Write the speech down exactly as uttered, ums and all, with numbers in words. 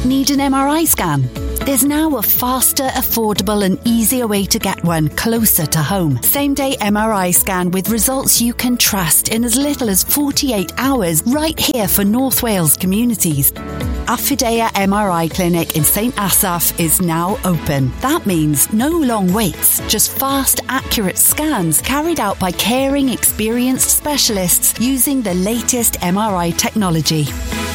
Need an M R I scan? There's now a faster, affordable and easier way to get one closer to home. Same-day M R I scan with results you can trust in as little as forty-eight hours right here for North Wales communities. Affidea M R I Clinic in St Asaph is now open. That means no long waits, just fast, accurate scans carried out by caring, experienced specialists using the latest M R I technology.